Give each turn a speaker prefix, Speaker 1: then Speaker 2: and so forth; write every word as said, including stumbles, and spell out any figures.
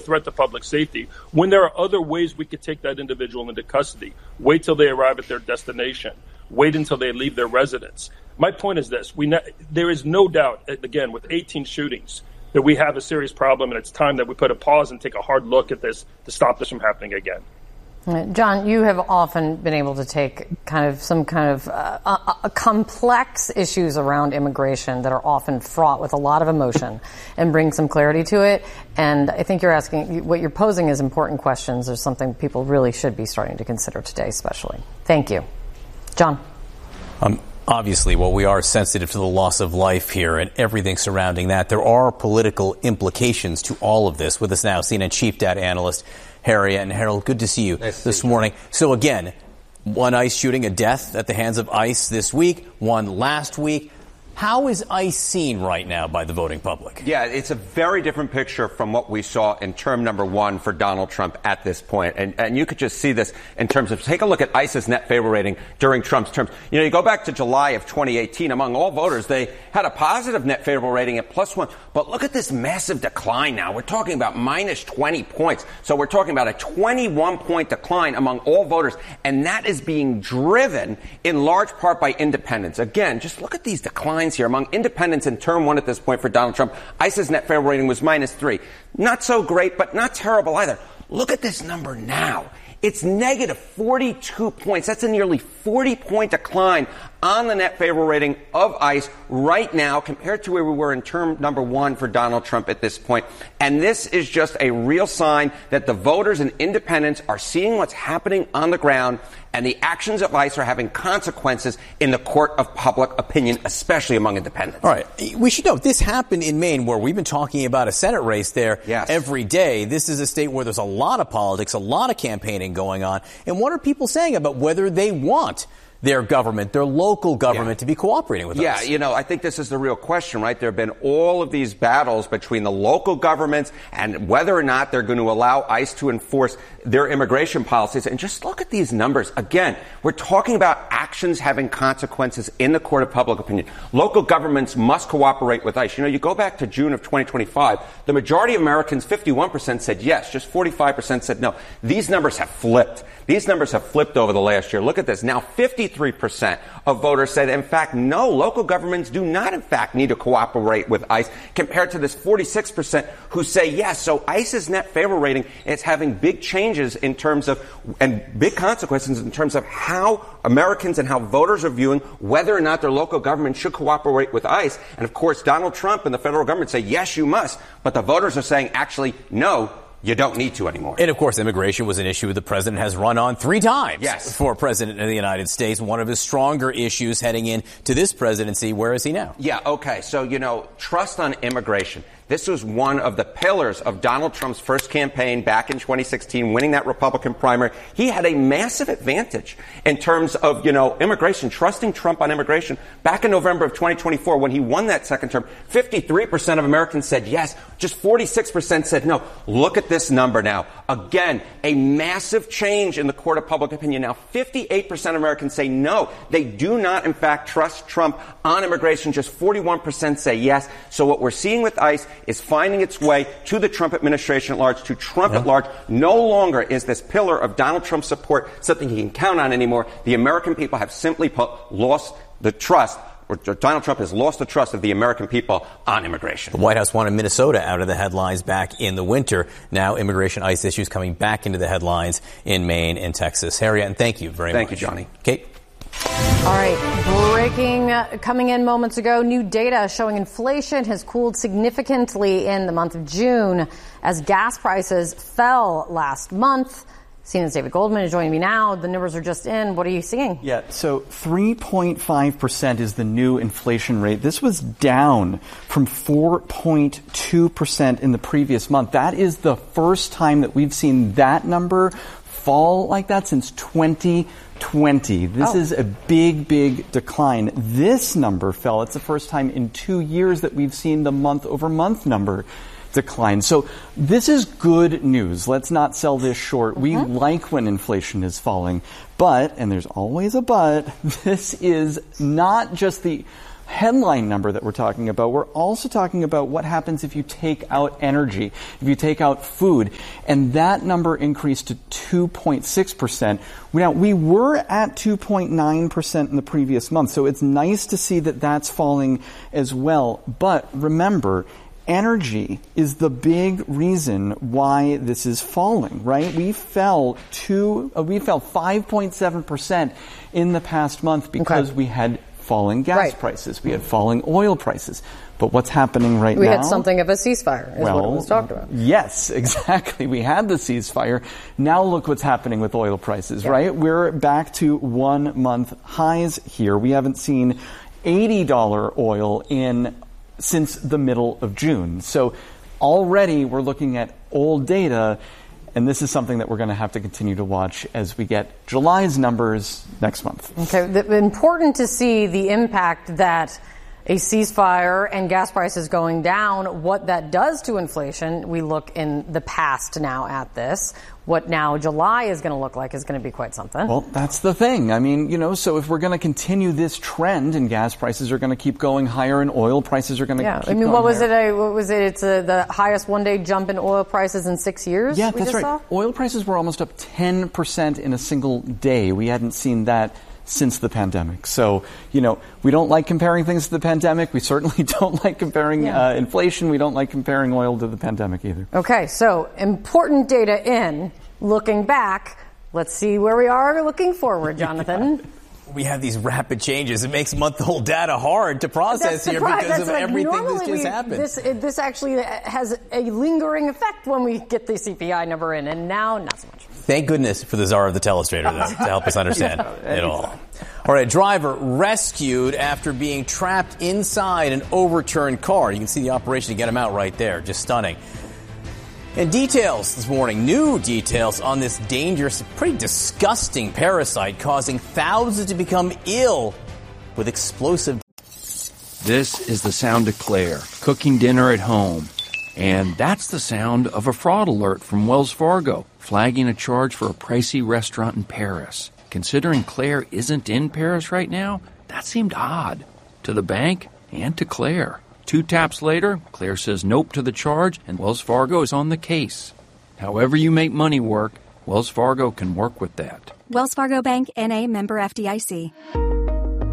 Speaker 1: threat to public safety, when there are other ways we could take that individual into custody. Wait till they arrive at their destination. Wait until they leave their residence. My point is this. We ne- there is no doubt, again, with eighteen shootings, that we have a serious problem, and it's time that we put a pause and take a hard look at this to stop this from happening again.
Speaker 2: John, you have often been able to take kind of some kind of uh, uh, complex issues around immigration that are often fraught with a lot of emotion and bring some clarity to it. And I think you're asking, what you're posing is important questions. There's something people really should be starting to consider today, especially. Thank you. John.
Speaker 3: Um, obviously, while we are sensitive to the loss of life here and everything surrounding that, there are political implications to all of this. With us now, C N N chief data analyst Harriet and Harold, good to see you
Speaker 4: nice
Speaker 3: this
Speaker 4: see you.
Speaker 3: morning. So again, one ICE shooting, a death at the hands of ICE this week, one last week. How is ICE seen right now by the voting public?
Speaker 4: Yeah, it's a very different picture from what we saw in term number one for Donald Trump at this point. And, and you could just see this in terms of, take a look at ICE's net favor rating during Trump's terms. You know, you go back to July of twenty eighteen, among all voters, they had a positive net favorable rating at plus one. But look at this massive decline now. We're talking about minus twenty points. So we're talking about a twenty-one point decline among all voters. And that is being driven in large part by independents. Again, just look at these declines here. Among independents in term one at this point for Donald Trump, ICE's net favorable rating was minus three. Not so great, but not terrible either. Look at this number now. It's negative forty-two points. That's a nearly forty point decline on the net favorable rating of ICE right now compared to where we were in term number one for Donald Trump at this point. And this is just a real sign that the voters and independents are seeing what's happening on the ground, and the actions of ICE are having consequences in the court of public opinion, especially among independents.
Speaker 3: All right. We should note this happened in Maine, where we've been talking about a Senate race there
Speaker 4: yes.
Speaker 3: every day. This is a state where there's a lot of politics, a lot of campaigning going on. And what are people saying about whether they want their government, their local government, yeah. to be cooperating with
Speaker 4: yeah,
Speaker 3: us?
Speaker 4: Yeah, you know, I think this is the real question, right? There have been all of these battles between the local governments and whether or not they're going to allow ICE to enforce their immigration policies. And just look at these numbers. Again, we're talking about actions having consequences in the court of public opinion. Local governments must cooperate with ICE. You know, you go back to June of twenty twenty-five, the majority of Americans, fifty-one percent said yes, just forty-five percent said no. These numbers have flipped. These numbers have flipped over the last year. Look at this. Now, fifty-three percent of voters said, in fact, no, local governments do not, in fact, need to cooperate with ICE, compared to this forty-six percent who say yes. So ICE's net favor rating is having big changes in terms of, and big consequences in terms of how Americans and how voters are viewing whether or not their local government should cooperate with ICE. And, of course, Donald Trump and the federal government say, yes, you must. But the voters are saying, actually, no, you don't need to anymore.
Speaker 3: And, of course, immigration was an issue the president has run on three times
Speaker 4: yes.
Speaker 3: for president of the United States. One of his stronger issues heading into this presidency. Where is he now?
Speaker 4: Yeah, okay. So, you know, trust on immigration. This was one of the pillars of Donald Trump's first campaign back in twenty sixteen, winning that Republican primary. He had a massive advantage in terms of, you know, immigration, trusting Trump on immigration. Back in November of twenty twenty-four, when he won that second term, fifty-three percent of Americans said yes, just forty-six percent said no. Look at this number now. Again, a massive change in the court of public opinion. Now, fifty-eight percent of Americans say no. They do not, in fact, trust Trump on immigration. Just forty-one percent say yes. So what we're seeing with ICE is finding its way to the Trump administration at large, to Trump
Speaker 3: yeah.
Speaker 4: at large. No longer is this pillar of Donald Trump's support something he can count on anymore. The American people have simply put, lost the trust, or Donald Trump has lost the trust of the American people on immigration.
Speaker 3: The White House wanted Minnesota out of the headlines back in the winter. Now immigration ICE issues coming back into the headlines in Maine and Texas. Harriet, and thank you very
Speaker 4: thank
Speaker 3: much.
Speaker 4: Thank you, Johnny.
Speaker 3: Kate?
Speaker 2: All right, breaking, uh, coming in moments ago, new data showing inflation has cooled significantly in the month of June as gas prices fell last month. C N N's David Goldman is joining me now. The numbers are just in. What are you seeing?
Speaker 5: Yeah, so three point five percent is the new inflation rate. This was down from four point two percent in the previous month. That is the first time that we've seen that number fall like that since twenty twenty. This
Speaker 2: oh.
Speaker 5: is a big, big decline. This number fell. It's the first time in two years that we've seen the month-over-month number decline. So this is good news. Let's not sell this short. Mm-hmm. We like when inflation is falling. But, and there's always a but, this is not just the headline number that we're talking about. We're also talking about what happens if you take out energy, if you take out food, and that number increased to two point six percent. Now, we were at two point nine percent in the previous month, so it's nice to see that that's falling as well. But remember, energy is the big reason why this is falling, right? We fell two, uh, we fell five point seven percent in the past month because okay. we had falling gas right. prices, we had falling oil prices. But what's happening right
Speaker 2: we
Speaker 5: now?
Speaker 2: We had something of a ceasefire, is
Speaker 5: well,
Speaker 2: what was talked about.
Speaker 5: Yes, exactly. We had the ceasefire. Now look what's happening with oil prices, yeah. right? We're back to one-month highs here. We haven't seen eighty dollars oil in since the middle of June. So already we're looking at old data, and this is something that we're going to have to continue to watch as we get July's numbers next month.
Speaker 2: Okay, the, important to see the impact that a ceasefire and gas prices going down, what that does to inflation. We look in the past now at this. What now July is going to look like is going to be quite something.
Speaker 5: Well, that's the thing. I mean, you know, so if we're going to continue this trend and gas prices are going to keep going higher and oil prices are going to
Speaker 2: yeah.
Speaker 5: keep going
Speaker 2: I mean, what was
Speaker 5: higher.
Speaker 2: it? What was it? It's a, the highest one-day jump in oil prices in six years?
Speaker 5: Yeah,
Speaker 2: we
Speaker 5: that's
Speaker 2: just
Speaker 5: right.
Speaker 2: Saw?
Speaker 5: Oil prices were almost up ten percent in a single day. We hadn't seen that since the pandemic. So, you know, we don't like comparing things to the pandemic. We certainly don't like comparing yeah. uh, inflation. We don't like comparing oil to the pandemic either.
Speaker 2: Okay, so important data in. Looking back, let's see where we are looking forward, Jonathan.
Speaker 3: We have these rapid changes. It makes month-old data hard to process here because
Speaker 2: That's
Speaker 3: of
Speaker 2: like
Speaker 3: everything that's just
Speaker 2: we,
Speaker 3: happened.
Speaker 2: This, this actually has a lingering effect when we get the C P I number in, and now not so much.
Speaker 3: Thank goodness for the czar of the telestrator to, to help us understand yeah, it all. All right, driver rescued after being trapped inside an overturned car. You can see the operation to get him out right there. Just stunning. And details this morning, new details on this dangerous, pretty disgusting parasite causing thousands to become ill with explosive.
Speaker 6: This is the sound of Claire cooking dinner at home. And that's the sound of a fraud alert from Wells Fargo, flagging a charge for a pricey restaurant in Paris. Considering Claire isn't in Paris right now, that seemed odd to the bank and to Claire. Two taps later, Claire says nope to the charge, and Wells Fargo is on the case. However you make money work, Wells Fargo can work with that.
Speaker 7: Wells Fargo Bank, N A, member F D I C.